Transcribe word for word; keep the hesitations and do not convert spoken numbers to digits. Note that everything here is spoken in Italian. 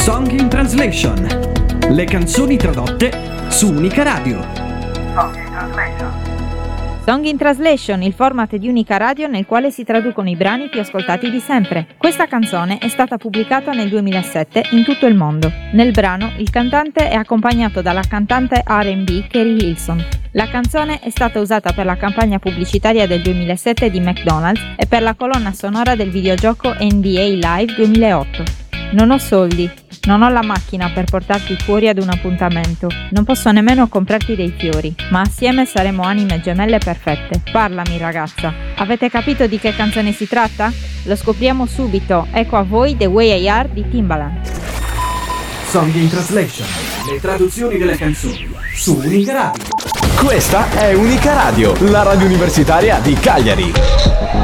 Song in Translation. Le canzoni tradotte su Unica Radio. Song in Translation. Song in Translation, il format di Unica Radio nel quale si traducono i brani più ascoltati di sempre. Questa canzone è stata pubblicata nel duemilasette in tutto il mondo. Nel brano il cantante è accompagnato dalla cantante R and B Keri Hilson. La canzone è stata usata per la campagna pubblicitaria del duemilasette di McDonald's e per la colonna sonora del videogioco N B A Live duemilaotto. Non ho soldi, non ho la macchina per portarti fuori ad un appuntamento, non posso nemmeno comprarti dei fiori, ma assieme saremo anime gemelle perfette. Parlami ragazza, avete capito di che canzone si tratta? Lo scopriamo subito, ecco a voi The Way I Are di Timbaland. Song in Translation. Le traduzioni delle canzoni su Unica Radio. Questa è Unica Radio, la radio universitaria di Cagliari.